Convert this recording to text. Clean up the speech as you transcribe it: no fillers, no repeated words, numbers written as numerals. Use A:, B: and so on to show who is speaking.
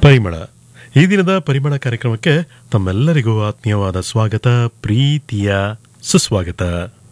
A: ಪರಿಮಳ ಈ ದಿನದ ಪರಿಮಳ ಕಾರ್ಯಕ್ರಮಕ್ಕೆ ತಮ್ಮೆಲ್ಲರಿಗೂ ಆತ್ಮೀಯವಾದ ಸ್ವಾಗತ, ಪ್ರೀತಿಯ ಸುಸ್ವಾಗತ.